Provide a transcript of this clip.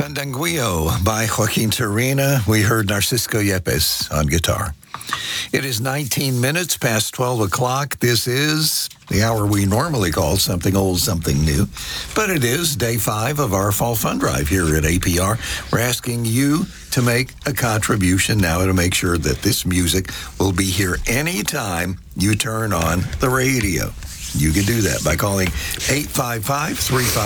Fandanguillo by Joaquin Turina. We heard Narcisco Yepes on guitar. It is 19 minutes past 12 o'clock. This is the hour we normally call Something Old, Something New. But it is day 5 of our Fall Fund Drive here at APR. We're asking you to make a contribution now to make sure that this music will be here anytime you turn on the radio. You can do that by calling 855-35